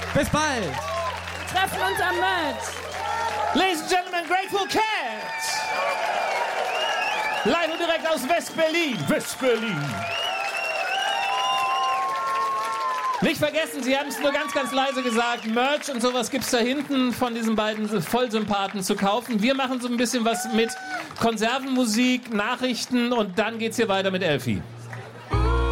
Bis bald. Wir treffen uns am Merch. Ladies and Gentlemen, Grateful Cats. Live und direkt aus West-Berlin. West-Berlin. Nicht vergessen, Sie haben es nur ganz, ganz leise gesagt, Merch und sowas gibt's da hinten von diesen beiden Vollsympathen zu kaufen. Wir machen so ein bisschen was mit Konservenmusik, Nachrichten und dann geht's hier weiter mit Elfi.